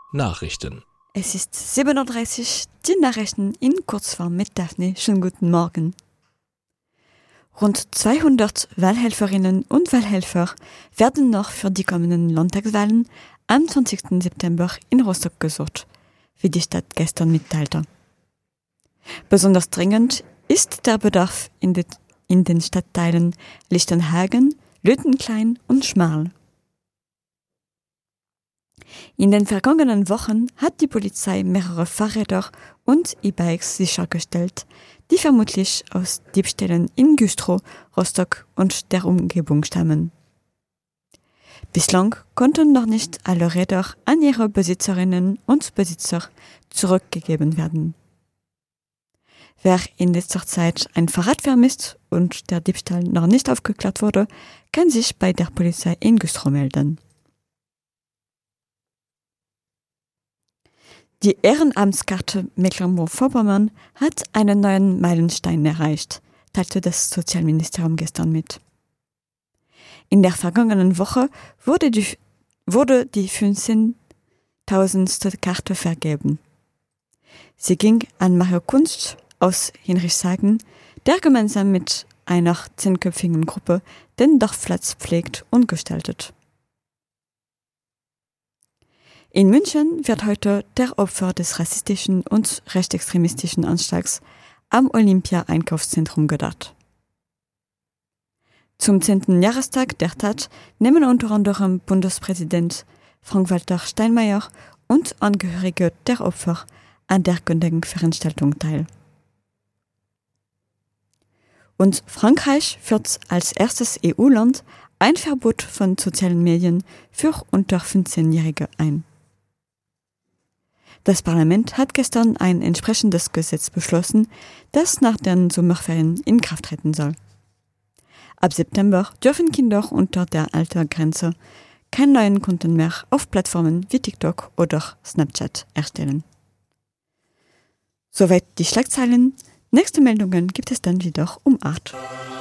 Nachrichten. Es ist 7:30 Uhr, die Nachrichten in Kurzform mit Daphne. Schönen guten Morgen. Rund 200 Wahlhelferinnen und Wahlhelfer werden noch für die kommenden Landtagswahlen am 20. September in Rostock gesucht, wie die Stadt gestern mitteilte. Besonders dringend ist der Bedarf in den Stadtteilen Lichtenhagen, Lüttenklein und Schmarl. In den vergangenen Wochen hat die Polizei mehrere Fahrräder und E-Bikes sichergestellt, die vermutlich aus Diebstählen in Güstrow, Rostock und der Umgebung stammen. Bislang konnten noch nicht alle Räder an ihre Besitzerinnen und Besitzer zurückgegeben werden. Wer in letzter Zeit ein Fahrrad vermisst und der Diebstahl noch nicht aufgeklärt wurde, kann sich bei der Polizei in Güstrow melden. Die Ehrenamtskarte Mecklenburg-Vorpommern hat einen neuen Meilenstein erreicht, teilte das Sozialministerium gestern mit. In der vergangenen Woche wurde die 15.000. Karte vergeben. Sie ging an Mario Kunst aus Hinrichshagen, der gemeinsam mit einer 10-köpfigen Gruppe den Dorfplatz pflegt und gestaltet. In München wird heute der Opfer des rassistischen und rechtsextremistischen Anschlags am Olympia-Einkaufszentrum gedacht. Zum 10. Jahrestag der Tat nehmen unter anderem Bundespräsident Frank-Walter Steinmeier und Angehörige der Opfer an der Gedenkveranstaltung teil. Und Frankreich führt als erstes EU-Land ein Verbot von sozialen Medien für unter 15-Jährige ein. Das Parlament hat gestern ein entsprechendes Gesetz beschlossen, das nach den Sommerferien in Kraft treten soll. Ab September dürfen Kinder unter der Altersgrenze keinen neuen Content mehr auf Plattformen wie TikTok oder Snapchat erstellen. Soweit die Schlagzeilen. Nächste Meldungen gibt es dann wieder um 8 Uhr.